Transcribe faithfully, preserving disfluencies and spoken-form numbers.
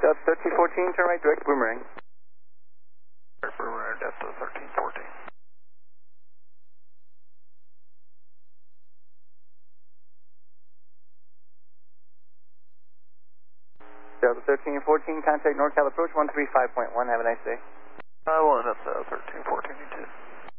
Delta thirteen fourteen, turn right, direct boomerang. Direct boomerang, Delta thirteen fourteen. Delta thirteen fourteen, contact NorCal approach one three five point one, have a nice day. I want Delta thirteen fourteen, you too.